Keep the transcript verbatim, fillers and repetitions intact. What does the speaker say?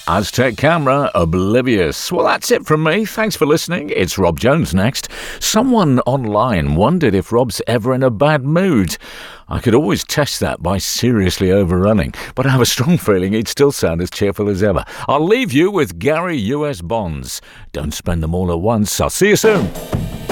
Aztec Camera, Oblivious. Well, that's it from me. Thanks for listening. It's Rob Jones next. Someone online wondered if Rob's ever in a bad mood. I could always test that by seriously overrunning, but I have a strong feeling he'd still sound as cheerful as ever. I'll leave you with Gary U S Bonds. Don't spend them all at once. I'll see you soon.